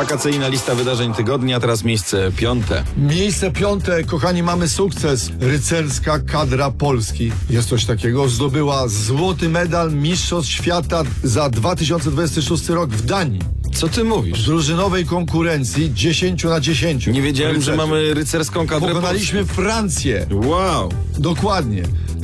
Wakacyjna lista wydarzeń tygodnia, teraz miejsce 5. Miejsce 5, kochani, mamy sukces. Rycerska kadra Polski. Jest coś takiego. Zdobyła złoty medal Mistrzostw Świata za 2026 rok w Danii. Co ty mówisz? W drużynowej konkurencji 10 na 10. Nie wiedziałem, Rycerzy. że mamy rycerską kadrę. Pokonaliśmy Francję. Wow. Dokładnie.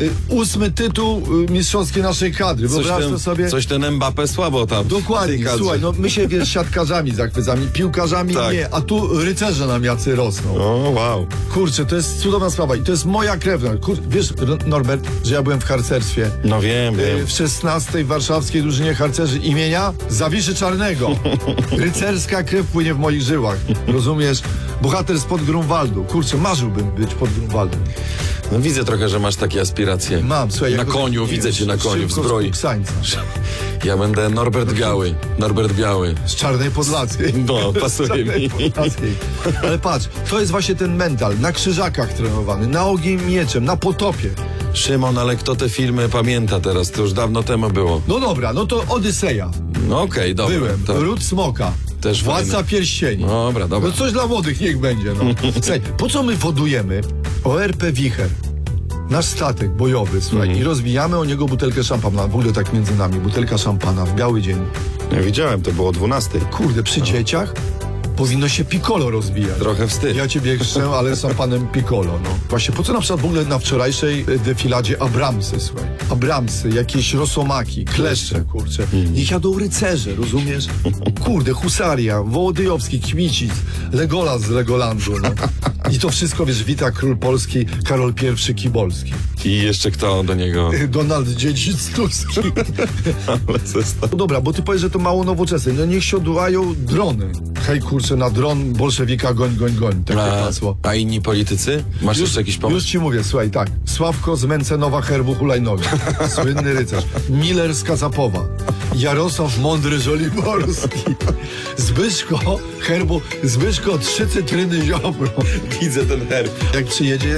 8. tytuł mistrzowski naszej kadry. Wyobraź to sobie. Coś ten Mbappé słabo tam. w tej Dokładnie, kadrze. słuchaj, no my się, wiesz, siatkarzami zachwycamy, piłkarzami Tak. nie, a tu rycerze nam jacy rosną. O, wow. Kurczę, to jest cudowna sprawa i to jest moja krew. Wiesz, Norbert, że ja byłem w harcerstwie. No wiem. W 16. warszawskiej drużynie harcerzy imienia Zawiszy Czarnego. Rycerska krew płynie w moich żyłach. Rozumiesz? Bohater spod Grunwaldu. Kurczę, marzyłbym być pod Grunwaldem. No widzę trochę, że masz takie aspiracje. Mam, słuchaj. Na jako koniu, taki, widzę cię na koniu, w szybko zbroi. z Kuksańca. Ja będę Norbert Biały. Norbert Biały. Z Czarnej Podlaskiej. No, pasuje Czarnej mi. Podlaskiej. Ale patrz, to jest właśnie ten mental. Na krzyżakach trenowany, na ogień mieczem, na potopie. Szymon, ale kto te filmy pamięta teraz? To już dawno temu było. No dobra, no to Odyseja. No okej, dobra. Byłem. To... Ród Smoka. Też Władca fajne. Pierścieni. Dobra. No coś dla młodych niech będzie, no. Słuchaj, po co my wodujemy ORP Wicher? Nasz statek bojowy, słuchaj, i rozbijamy o niego butelkę szampana. W ogóle tak między nami, butelka szampana w biały dzień. Ja widziałem, to było o 12. Kurde, przy dzieciach powinno się piccolo rozbijać. Trochę wstyd. Ja ciebie chrzczę, ale szampanem piccolo, no. Właśnie, po co na przykład w ogóle na wczorajszej defiladzie Abramsy, słuchaj. Abramsy, jakieś rosomaki, kleszcze, kurczę. Niech jadą rycerze, rozumiesz? Kurde, husaria, Wołodyjowski, Kmicic, Legolas z Legolandu, no. I to wszystko, wiesz, wita król Polski Karol I Kibolski. I jeszcze kto do niego? Donald Dziedzic Tuski. Ale zestaw. No dobra, bo ty powiesz, że to mało nowoczesne. No niech się odłają drony. Hej, kurczę, na dron bolszewika goń, goń, goń. Takie hasło. A inni politycy? Masz jeszcze jakiś pomysł? Już ci mówię, słuchaj, tak. Sławko z Mencenowa herbu hulajnoga. Słynny rycerz. Miller z Kazapowa. Jarosław Mądry Żoliborski. Zbyszko herbu, Zbyszko 3 cytryny ziobro. Widzę ten herb. Jak przyjedzie